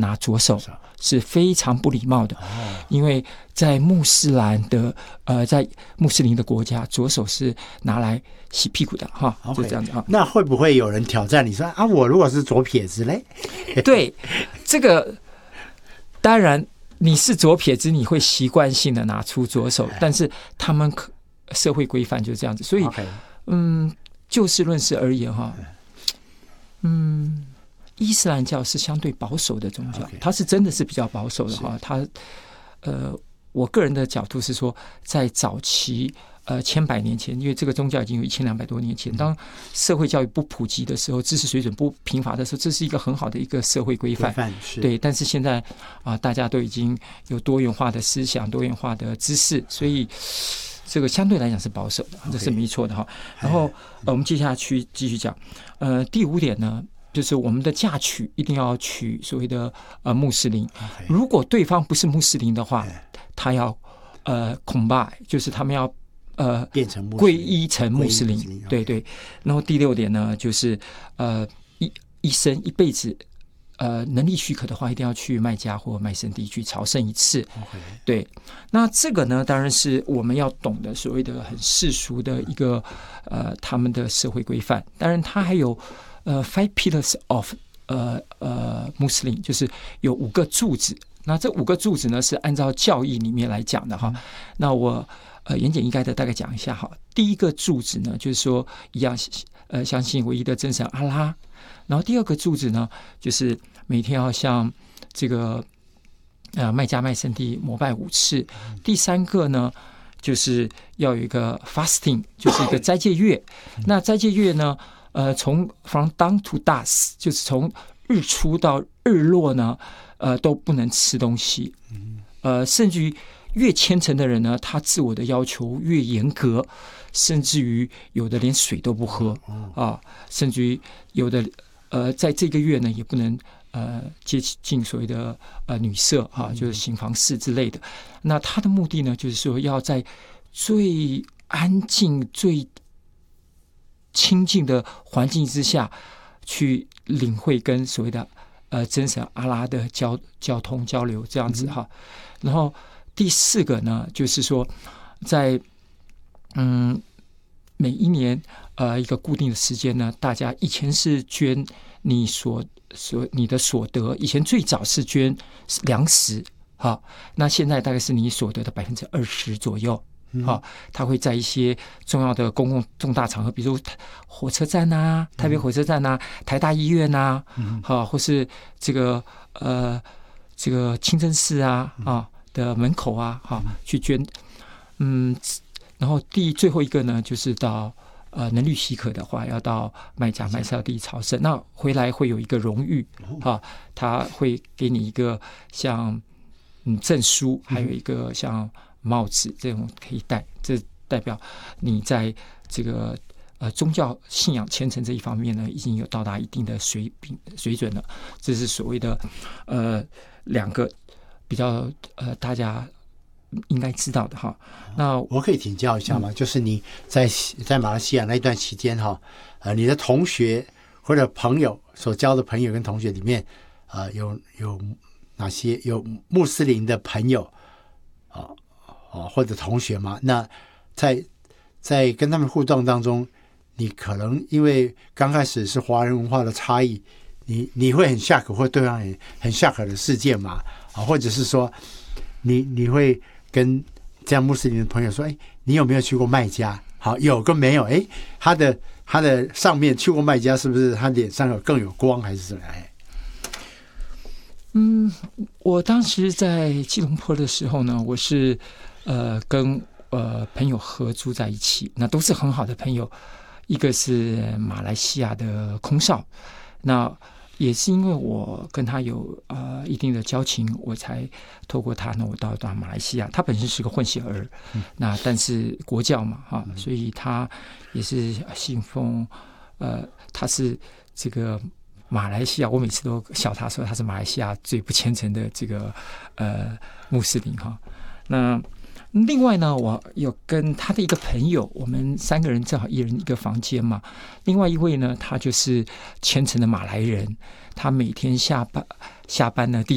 拿左手是非常不礼貌的，因为在穆斯林的国家，左手是拿来洗屁股的哈，就这样子哈。 那会不会有人挑战你说啊，我如果是左撇子嘞？ 对，这个当然你是左撇子，你会习惯性的拿出左手，但是他们社会规范就是这样子，所以就事论事而言哈，伊斯兰教是相对保守的宗教，它是真的是比较保守的哈。它我个人的角度是说，在早期千百年前，因为这个宗教已经有1200多年前，当社会教育不普及的时候，知识水准不贫乏的时候，这是一个很好的一个社会规范。对，但是现在大家都已经有多元化的思想、多元化的知识，所以这个相对来讲是保守的，这是没错的哈。然后我们接下去继续讲，第5点呢，就是我们的嫁娶一定要娶所谓的穆斯林。如果对方不是穆斯林的话，他要convert，就是他们要变成皈依成穆斯林。对对。然后第6点呢，就是一生一辈子。能力许可的话，一定要去麦加或麦圣地去朝圣一次。对，那这个呢，当然是我们要懂的所谓的很世俗的一个他们的社会规范。当然，它还有5 pillars of Muslim， 就是有5个柱子。那这5个柱子呢，是按照教义里面来讲的哈。那我言简意赅的大概讲一下哈。第一个柱子呢，就是说一样相信唯一的真神阿拉。然后第2个柱子呢，就是每天要向这个麦加麦圣地膜拜5次。第3个呢，就是要有一个 fasting， 就是一个斋戒月。那斋戒月呢，从 from dawn to dusk， 就是从日出到日落呢，都不能吃东西。甚至于越虔诚的人呢，他自我的要求越严格，甚至于有的连水都不喝甚至于有的在这个月呢，也不能接近所谓的女色就是行房事之类的。那他的目的呢，就是说要在最安静、最清静的环境之下，去领会跟所谓的真神阿拉的交通交流这样子哈。然后第4个呢，就是说在每一年一个固定的时间呢，大家以前是捐你的所得，以前最早是捐粮食那现在大概是你所得的20%左右他会在一些重要的公共重大场合，比如火车站台北火车站台大医院或是这个清真寺的门口去捐。然后最后一个呢，就是到能力许可的话，要到麦加麦圣地朝圣。那回来会有一个荣誉他会给你一个像证书，还有一个像帽子，这种可以戴，这代表你在这个宗教信仰虔诚这一方面呢，已经有到达一定的水准了。这是所谓的2个比较大家应该知道的哈。那我可以请教一下吗？就是你在马来西亚那一段期间你的同学或者朋友所交的朋友跟同学里面有哪些有穆斯林的朋友或者同学吗？那在跟他们互动当中，你可能因为刚开始是华人文化的差异，你会很shock，或对方很shock的事件嘛？或者是说你会跟这样穆斯林的朋友说，你有没有去过麦加？好，有跟没有？他的上面去过麦加，是不是他脸上更有光，还是什么？ 我当时在吉隆坡的时候呢，我是跟朋友合租在一起，那都是很好的朋友。一个是马来西亚的空少，那也是因为我跟他有一定的交情，我才透过他呢，我到马来西亚。他本身是个混血儿，那但是国教嘛所以他也是信奉他是这个马来西亚，我每次都笑他说他是马来西亚最不虔诚的这个穆斯林那另外呢，我有跟他的一个朋友，我们3个人正好一人一个房间嘛。另外一位呢，他就是虔诚的马来人，他每天下班呢，第